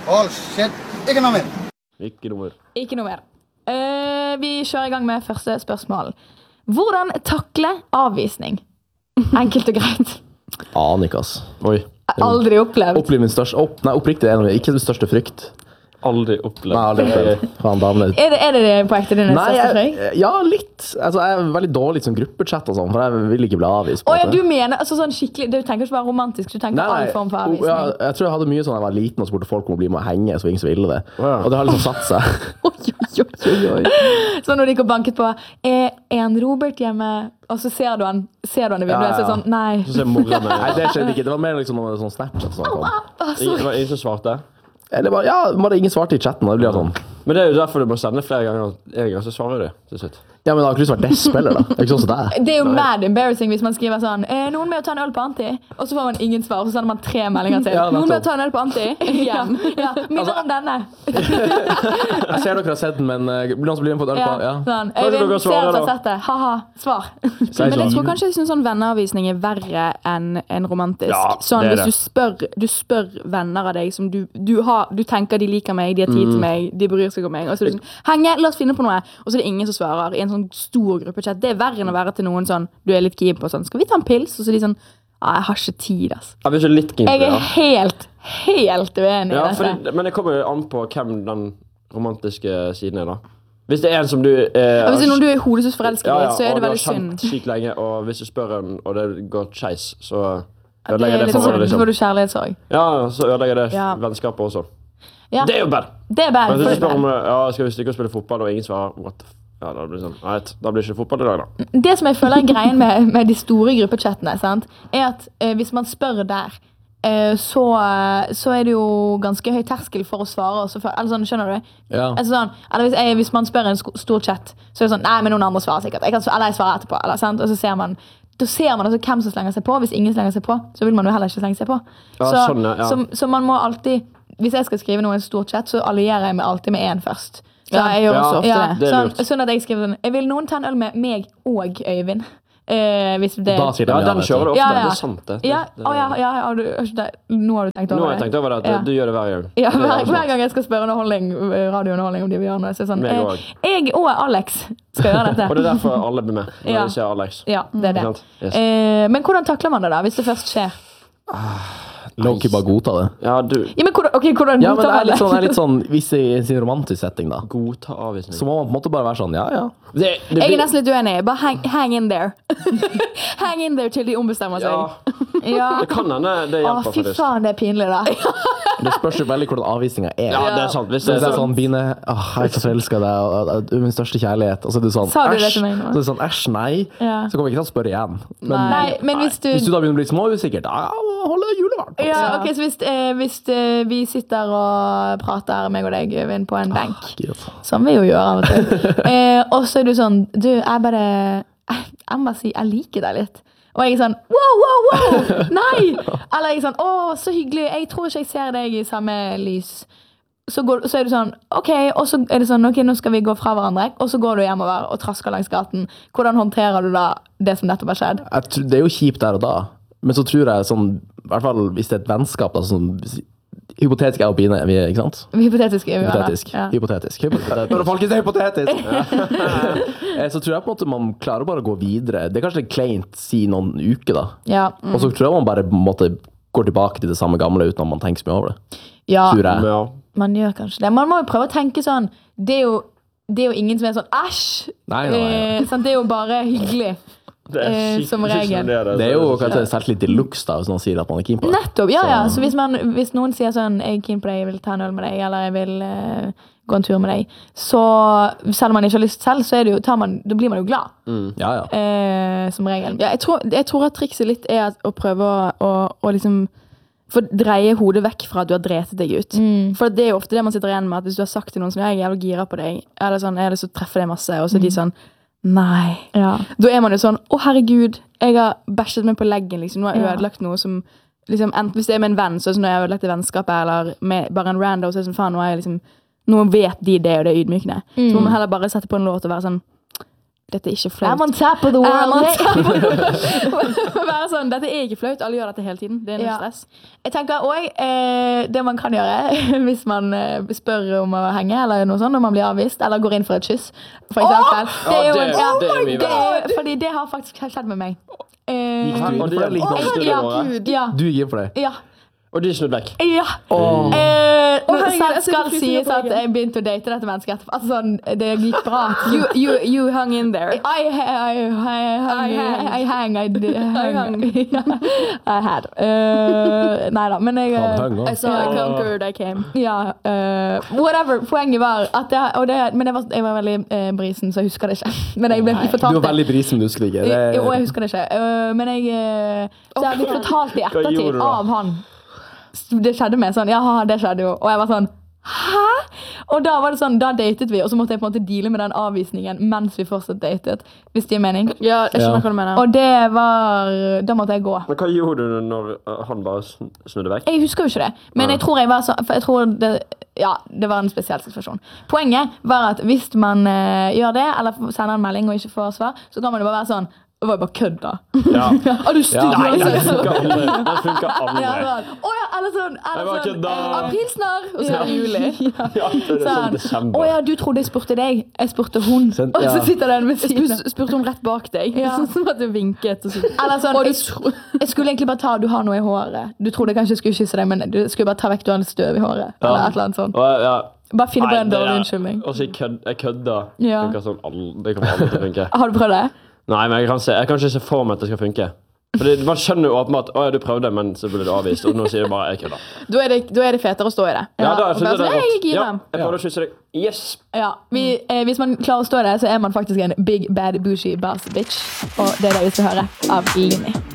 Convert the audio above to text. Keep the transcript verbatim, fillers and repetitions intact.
Hold shit. Ikke noe mer. Ikke noe mer. Ikke noe mer. Uh, vi kjører i gang med første spørsmål. Hvordan takle avvisning? Enkelt og greit. Aner ikke, ass. Oi. Aldri opplevd. Opplevd min største, opp, nei, oppriktig er det ikke min største frykt. Aldri opplevd. Nei, aldri opplevd. Faen, damene. Er det, er det det på ekte din Nei, største jeg, frykt? ja, litt. Altså, jeg er veldig dårlig som gruppechat og sånn, for jeg vil ikke bli avvist. Å ja, du mener, altså sånn skikkelig, du tenker ikke bare romantisk, du tenker Nei, nei, all form for ja, avvisning. jeg tror jeg hadde mye sånn da jeg var liten og spurte folk om å bli med å henge, så ingen som ville det. Ja. Og det har liksom satt seg. Oi, oi, oi, oi. Så når de går banket på, er en Robert hjemme? Og så ser du han, ser du han i vinduet, Ja, ja. så er det sånn, nei. Så ser mora med. Nei, det skjedde ikke. Det var mer liksom noe sånn Snapchat som kom. Det var ingen som svarte. Eller bare, ja, bare ingen svarte i chatten, og det blir sånn. Men det er jo derfor du må sende flere ganger. En gang så svarer du til slutt. Ja, men det har ikke lyst til å være det-spiller da. Det er ikke sånn som deg. Det er jo mad embarrassing hvis man skriver sånn eh, noen med å ta en øl på Anti, og så får man ingen svar, og så sender man tre meldinger til. Ja, noen med å nettopp. ta en øl på Anti, igjen. Ja, minner om denne. Jeg ser dere har sett den, men uh, noen som blir med på et øl Ja, på, ja. sånn, Kanskje Øyvind, dere ser svarer at du har da? sett det. Haha, svar. Så Men jeg sånn, tror kanskje jeg synes sånn venneavvisning er verre enn en romantisk. Ja, sånn det er hvis du spør, du spør venner av deg som du, du, har, du tenker de liker meg, de har tid til meg, de bryr seg om meg, og så er det sånn, henge, la oss finne på noe, og så er det ingen som svarer i en sånn stor gruppechat. Det er verre enn å være til noen sånn, du er litt keen på sånn, skal vi ta en pils? Og så er de sånn, ah, jeg har ikke tid, ass. Jeg blir ikke litt keen på Jeg det, er ja. helt, helt uenig i Ja, dette. fordi, men det kommer jo an på hvem den romantiske siden er da. Hvis det er en som du... Eh, Og hvis det er noen du er hodesus forelsket i, så er det veldig og du har synd. kjent sykt lenge, og hvis du spør en, og det går skeis, så Det ødelegger er det litt for sånn, det, så får liksom. du kjærlighetssorg. Ja, så ødelegger det Ja. vennskapet også. Ja. Det er jo bad. Det er bad. Men hvis for du spør det er om, bad. ja, skal vi stikke og spille fotball, og ingen svarer, what the f... Ja, da blir det sånn, nei, da blir det ikke fotball i dag da. Det som jeg føler er greien med, med de store gruppechattene, sant, er at eh, hvis man spør der, eh, så, så er det jo ganske høy terskel for å svare. Så for, eller sånn, skjønner du? Ja. Altså sånn, eller hvis, jeg, hvis man spør en sk- stor chat, så er det sånn, nei, men noen andre svarer sikkert. Jeg kan, eller jeg svarer etterpå, eller sant? Og så ser man, da ser man altså hvem som slenger seg på. Hvis ingen slenger seg på, så vil man jo heller ikke slenge seg på. Ja, så, sånn, ja. så, så man må alltid, hvis jeg skal skrive noe i en stor chat, så allierer jeg meg alltid med en først. Ja, jeg gjør Ja. også ofte Ja, det. Det er sånn, lurt. sånn at jeg skriver sånn, jeg vil noen ta en øl med meg og Øyvind. Eh, hvis det... Da sier de Ja, ja, den vet du. kjører du ofte, Ja, ja. det er sant det. Ja, det, å, ja, ja, har du, nå har du tenkt Nå over har jeg det. tenkt over det, at Ja. du gjør det hver gang. Ja, Det er hver, smart. hver gang jeg skal spørre underholdning, radiounderholdning om de vil gjøre noe, så er det sånn, Meg eh, også. jeg og Alex skal gjøre dette. Og det er derfor alle blir med, når Ja. de ser Alex. Ja, det er det. Ikke sant? Yes. Eh, men hvordan takler man det da, hvis det først skjer? Low-key bare godta det. Ja, du, Ja, men hvordan, ok, hvordan Ja, men det godtar er man litt sånn, det det? er litt sånn hvis det er i sin romantisk setting da, godta avvisning. så må man på en måte bare være sånn, ja, ja. Det, det Jeg er blir- nesten litt uenig. Bare hang, hang in there. hang in there til de ombestemmer seg. Ja, Ja. det kan hende det Å, hjelper fy faktisk. faen, det er pinlig da. Det spørs jo veldig hvordan avvisningen er. Ja, det er sant. Hvis Så det det er er sånn, sånn, Bine, åh, jeg er så forelsket i deg, og- og du er min største kjærlighet. Og så er du sånn, Sa du det æsj. til meg nå? Så er det sånn, æsj, nei. Ja. Så kommer vi ikke til å spørre igjen. Men Nei, men hvis du... hvis du da begynner å bli småusikker, da holder det julevarmt. Ja, ok, så hvis, eh, hvis eh, vi sitter og prater, meg og deg, Øyvind, på en benk, som vi jo gjør av og til, eh, og så er du sånn, du, jeg bare, jeg må bare si, jeg liker deg litt. Og jeg er sånn, wow, wow, wow, nei! Eller jeg er sånn, å, så hyggelig, jeg tror ikke jeg ser deg i samme lys. Så, går, så er du sånn, ok, og så er det sånn, ok, nå skal vi gå fra hverandre, og så går du hjemover og trasker langs gaten. Hvordan håndterer du da det som nettopp har skjedd? Jeg tror, det er jo kjipt der og da, men så tror jeg sånn, i hvert fall hvis det er et vennskap, da, sånn, hypotetisk er og Bine, vi er, ikke sant? Hypotetisk er vi venner. Hypotetisk. Ja. Hypotetisk. Hypotetisk. Når folk sier hypotetisk! Eh, så tror jeg på en måte man klarer bare å gå videre. Det er kanskje litt kleint si noen uker da. Ja, Og så tror jeg man bare på en måte går tilbake til det samme gamle uten at man tenker så mye over det. ja. Tror jeg. ja. Man gjør kanskje det. Man må jo prøve å tenke sånn, det er jo, det er jo ingen som er sånn, æsj! Nei, nei, nei. Eh, sant? Det er jo bare hyggelig. Det er Eh, sykt- som sykt regel. som det er det. Det er jo kanskje selvtillit de luxe da, hvis noen sier at man er keen på det. Nettopp, ja, Så- ja. Så hvis, man, hvis noen sier sånn, jeg er keen på deg, jeg vil ta en øl med deg, eller jeg vil eh, gå en tur med deg, så selv om man ikke har lyst selv, så er det jo, tar man, da blir man jo glad, Ja, ja. eh, som regel. Ja, jeg, tror, jeg tror at trikset litt er at å prøve å, å, å liksom få dreie hodet vekk fra at du har dretet deg ut. For det er jo ofte det man sitter igjen med, at hvis du har sagt til noen sånn, jeg er jævlig gira på deg, eller sånn, eller så treffer det masse, og så er de sånn, nei. Ja. Da er man jo sånn, å herregud, jeg har bæsjet meg på leggen, liksom. Nå har jeg Ja. ødelagt noe som, liksom, enten hvis det er med en venn, så er det sånn, når jeg har ødelagt et vennskap, eller med bare en rando, så er det sånn, faen, nå er jeg liksom, nå vet de det, og det er ydmykende. Så må man heller bare sette på en låt og være sånn, dette er ikke I'm flaut. on top of the I'm on world. top of the world. Være sånn, dette er ikke flaut, alle gjør dette hele tiden. Det er noe Ja. stress. Jeg tenker også, eh, det man kan gjøre hvis man eh, spør om å henge eller noe sånt, når man blir avvist, eller går inn for et kyss, for eksempel. det er jo Ja, en, det- ja, det er mye det er, fordi det har faktisk skjedd med meg. Eh, Gikk du inn Og de for er det? Like vanskelig ja, å gjøre. ja, Du gikk inn for det? ja, Og de er snudd vekk. ja. Åh. Eh, Å, herregud, skal, jeg ser skal frysninger sies på at ryggen. jeg begynte å date dette mennesket etterpå. Altså sånn, det gikk bra. You, you, you hung in there. I, I, I, I, I, I hang, I, did- I hang. I had. Uh, nei da, men jeg Han hang I også. saw I conquered, I came. Ja, uh, whatever. Poenget var at jeg, og det, men jeg var, jeg var veldig uh, brisen, så jeg husker det ikke. Men jeg ble Du fortalt var det. veldig brisen, du husker det ikke. Det- Jo, jeg husker det ikke. Uh, men jeg uh, Så jeg ble fortalt i Hva gjorde ettertid du da? av han. Det skjedde med sånn, ja, det skjedde jo. Og jeg var sånn, hæ? Og da var det sånn, da datet vi, og så måtte jeg på en måte deale med den avvisningen mens vi fortsatt datet, hvis det gir mening. Ja, jeg skjønner Ja. hva du mener. Og det var, da måtte jeg gå. Men hva gjorde du når uh, han bare sn- snudde vekk? Jeg husker jo ikke det, men jeg tror jeg var så, for jeg tror det, ja, det var en spesiell situasjon. Poenget var at hvis man eh, gjør det, eller sender en melding og ikke får svar, så kan man jo bare være sånn, det var jo bare kødd da. Ja. Er du stygg? Ja, Nei, altså? den funker aldri. Den funker aldri. Ja, sånn. Å ja, eller sånn, eller Jeg bare sånn kødda. eh, Aprilsnarr! Og så er det juli. Ja. Ja, det er sånn Sånn. desember. Å ja, du trodde jeg spurte deg. Jeg spurte hun. Sånn, Og så ja. sitter den ved siden. Spur- Spurte hun rett bak deg. Ja. Som at du vinket. Og så. Eller sånn, Og du jeg, jeg skulle egentlig bare ta, du har noe i håret. Du trodde kanskje jeg skulle kysse deg, men du skulle bare ta vekk, du har litt støv i håret. Eller et eller annet sånt. Og, ja. Bare finne på Nei, en det dårlig er- unnskyldning. Og så jeg kødd- jeg kødda. Ja. Funker sånn all- Det kommer aldri til å funke. Har du prøvd det? Nei, men jeg kan, se, jeg kan ikke se for meg at det skal funke. Fordi Man skjønner jo åpenbart Å ja, du prøvde, men så ble du avvist. Og nå sier du bare jeg kødder. Da er, det, da er det fetere å stå i det. Ja, da og synes jeg bare det er sånn, «Hei, godt. jeg gir Ja, dem». jeg prøvde å kysse deg. Yes! Ja, vi, eh, Hvis man klarer å stå i det, så er man faktisk en big, bad, bougie boss bitch. Og det er det vi skal høre av Lini.